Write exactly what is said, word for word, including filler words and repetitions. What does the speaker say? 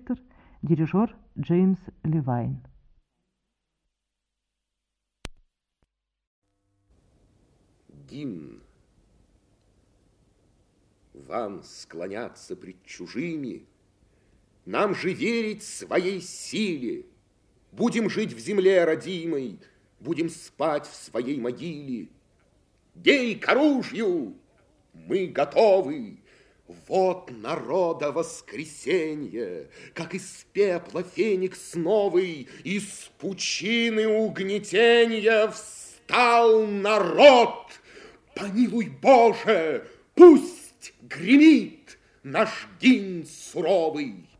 оркестр, дирижер Джеймс Левайн. Гимн. Вам склоняться пред чужими, нам же верить своей силе. Будем жить в земле родимой, будем спать в своей могиле. Гей к оружию! Мы готовы! Вот народа воскресенье, как из пепла феникс новый, из пучины угнетенья встал народ. Помилуй, Боже, пусть гремит наш гимн суровый.